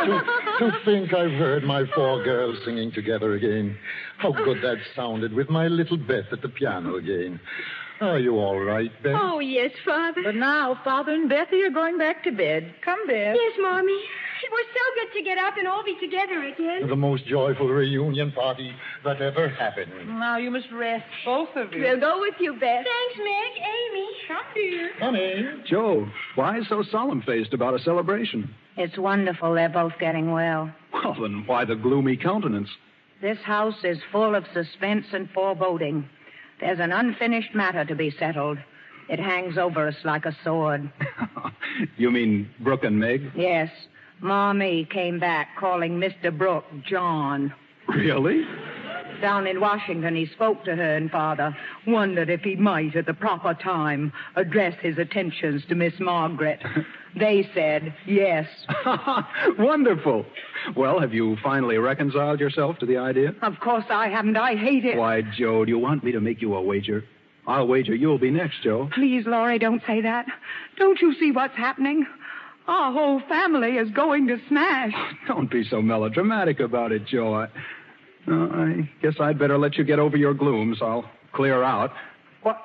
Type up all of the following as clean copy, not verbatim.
To think I've heard my four girls singing together again. How good that sounded with my little Beth at the piano again. Are you all right, Beth? Oh, yes, Father. But now, Father and Bethy are going back to bed. Come, Beth. Yes, Mommy. It was so good to get up and all be together again. The most joyful reunion party that ever happened. Now you must rest, both of you. We'll go with you, Beth. Thanks, Meg. Amy. Come here. Honey. Joe, why so solemn-faced about a celebration? It's wonderful they're both getting well. Well, then why the gloomy countenance? This house is full of suspense and foreboding. There's an unfinished matter to be settled. It hangs over us like a sword. You mean Brooke and Meg? Yes. Mommy came back calling Mr. Brooke John. Really? Down in Washington, he spoke to her and Father. Wondered if he might, at the proper time, address his attentions to Miss Margaret. They said yes. Wonderful. Well, have you finally reconciled yourself to the idea? Of course I haven't. I hate it. Why, Joe, do you want me to make you a wager? I'll wager you'll be next, Joe. Please, Laurie, don't say that. Don't you see what's happening? Our whole family is going to smash. Don't be so melodramatic about it, Joe. I guess I'd better let you get over your gloom, so I'll clear out. What?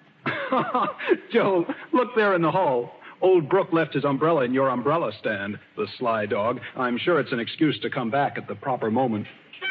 Joe, look there in the hall. Old Brooke left his umbrella in your umbrella stand, the sly dog. I'm sure it's an excuse to come back at the proper moment.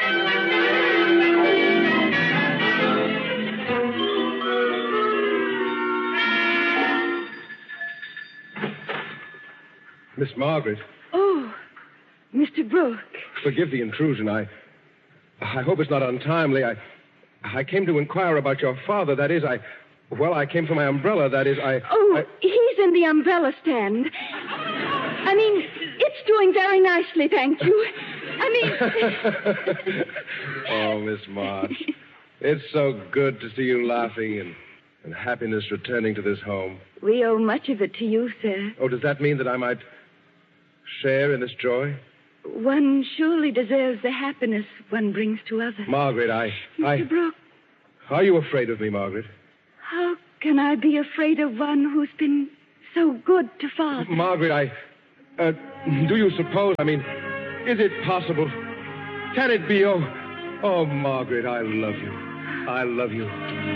Miss Margaret. Oh, Mr. Brooke. Forgive the intrusion. I hope it's not untimely. I came to inquire about your father. That is, I came for my umbrella. That is, He's in the umbrella stand. I mean, it's doing very nicely, thank you. Oh, Miss March. It's so good to see you laughing and happiness returning to this home. We owe much of it to you, sir. Oh, does that mean that I might share in this joy? One surely deserves the happiness one brings to others. Margaret, Mr. Brooke. Are you afraid of me, Margaret? How can I be afraid of one who's been so good to Father? Margaret, do you suppose, is it possible? Can it be? Oh, Margaret, I love you. I love you.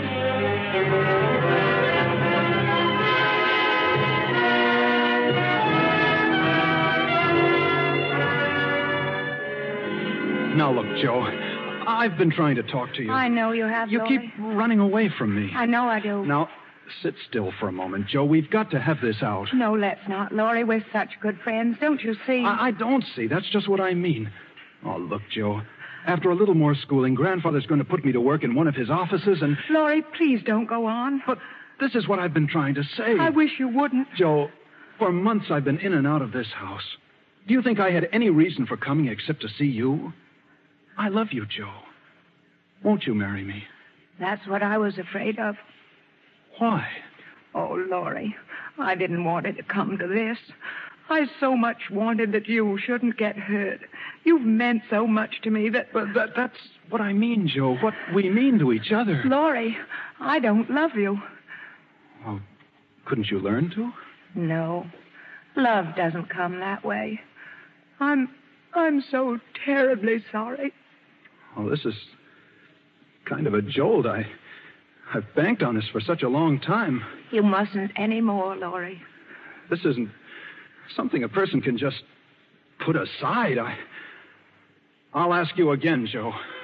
Now, look, Joe, I've been trying to talk to you. I know you have, You Laurie. keep running away from me. I know I do. Now, sit still for a moment, Joe. We've got to have this out. No, let's not, Laurie. We're such good friends. Don't you see? I don't see. That's just what I mean. Oh, look, Joe. After a little more schooling, Grandfather's going to put me to work in one of his offices and... Laurie, please don't go on. But this is what I've been trying to say. I wish you wouldn't. Joe, for months I've been in and out of this house. Do you think I had any reason for coming except to see you? I love you, Joe. Won't you marry me? That's what I was afraid of. Why? Oh, Laurie, I didn't want it to come to this. I so much wanted that you shouldn't get hurt. You've meant so much to me that... But that's what I mean, Joe. What we mean to each other. Laurie, I don't love you. Oh, couldn't you learn to? No. Love doesn't come that way. I'm so terribly sorry. Oh, this is kind of a jolt. I've banked on this for such a long time. You mustn't anymore, Laurie. This isn't something a person can just put aside. I'll ask you again, Joe.